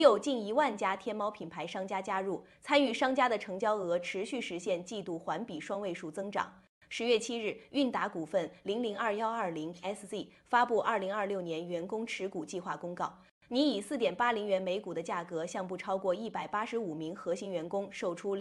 有近1万家天猫品牌商家加入，参与商家的成交额持续实现季度环比双位数增长。10月7日，韵达股份002120SZ 发布2026年员工持股计划公告，拟以4.80元每股的价格向不超过185名核心员工售出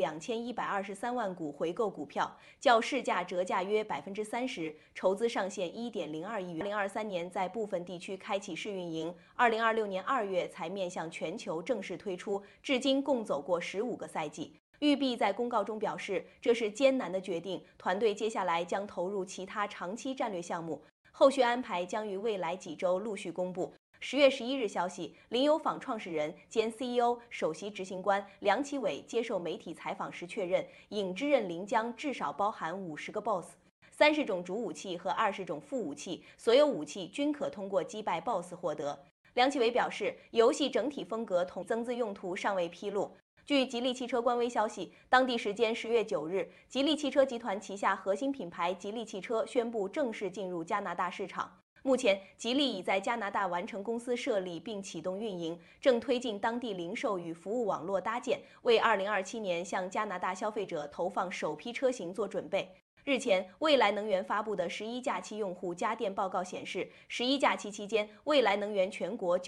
2123万股回购股票，较市价折价约30%，筹资上限1.02亿元。2023年在部分地区开启试运营，2026年2月才面向全球正式推出，至今共走过15个赛季。育碧在公告中表示，这是艰难的决定，团队接下来将投入其他长期战略项目，后续安排将于未来几周陆续公布。10月11日消息，林有坊创始人兼 CEO、首席执行官梁启伟接受媒体采访时确认，影之刃灵将至少包含50个 BOSS、30种主武器和20种副武器，所有武器均可通过击败 BOSS 获得。梁启伟表示，游戏整体风格同增资用途尚未披露。据吉利汽车官微消息，当地时间10月9日，吉利汽车集团旗下核心品牌吉利汽车宣布正式进入加拿大市场。目前，吉利已在加拿大完成公司设立并启动运营，正推进当地零售与服务网络搭建，为2027年向加拿大消费者投放首批车型做准备。日前，蔚来能源发布的11假期用户家电报告显示，11假期期间，蔚来能源全国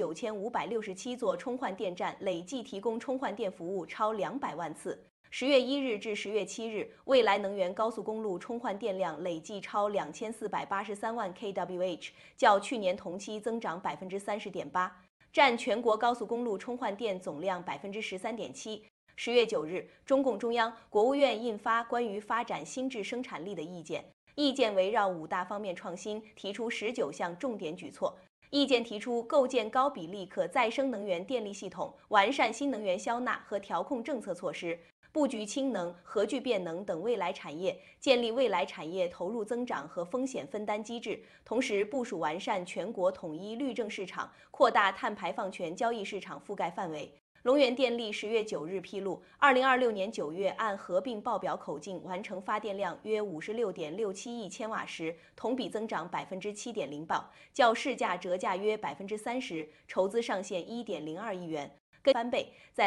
9567座充换电站累计提供充换电服务超200万次。10月1日至10月7日，蔚来能源高速公路充换电量累计超2483万 kWh， 较去年同期增长30.8%，占全国高速公路充换电总量13.7%。10月9日，中共中央、国务院印发关于发展新质生产力的意见，意见围绕5大方面创新，提出19项重点举措。意见提出构建高比例可再生能源电力系统，完善新能源消纳和调控政策措施，布局氢能、核聚变能等未来产业，建立未来产业投入增长和风险分担机制，同时部署完善全国统一绿证市场，扩大碳排放权交易市场覆盖范围。龙源电力10月9日披露，2026年9月按合并报表口径完成发电量约56.67亿千瓦时，同比增长7.08%，较市价折价约30%，筹资上限1.02亿元，翻倍。在